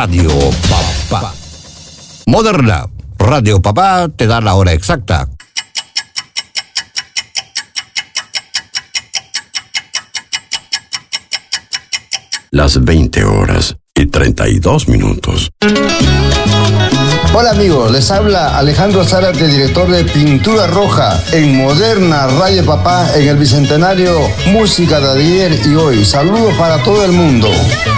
Radio Papá. Moderna, Radio Papá te da la hora exacta. Las 20:32. Hola amigos, les habla Alejandro Zárate, director de Pintura Roja en Moderna Radio Papá en el Bicentenario Música de ayer y hoy. Saludos para todo el mundo.